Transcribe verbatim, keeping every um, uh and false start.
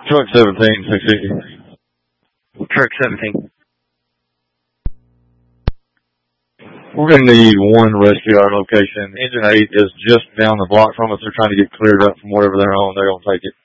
Truck seventeen, six fifty. Truck seventeen. We're going to need one rescue at our location. Engine eight is just down the block from us. They're trying to get cleared up from wherever they're on. They're going to take it.